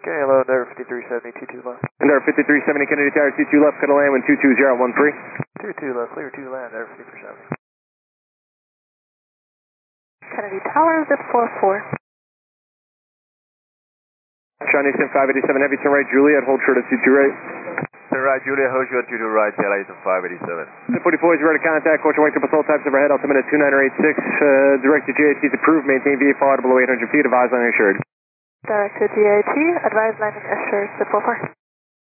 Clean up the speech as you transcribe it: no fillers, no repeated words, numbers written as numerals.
Okay, hello, Endeavor 5370, 22 left. Endeavor 5370, Kennedy Tower, 22 left, gonna land when 22013. 22 left, clear 2 land, Endeavor 5370. Kennedy Tower, zip 44. Sean Easton 587, heavy turn right, Juliet, hold short at 22 right. Turn right, Juliet, hold short 22 right, tail Easton 587. Zip 44 is ready to contact, Coach White, triple types overhead, altimeter 29086, direct to GAT is approved, maintain VFR water below 800 feet, advise on insured. Direct to GAT, advise landing assured, zip 44.